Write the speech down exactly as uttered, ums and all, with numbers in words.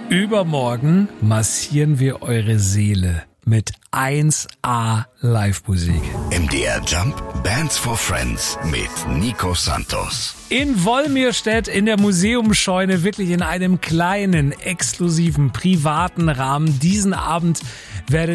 Übermorgen massieren wir eure Seele mit eins A Live-Musik. M D R Jump Bands for Friends mit Nico Santos. In Wolmirstedt in der Museumsscheune, wirklich in einem kleinen, exklusiven, privaten Rahmen. Diesen Abend werdet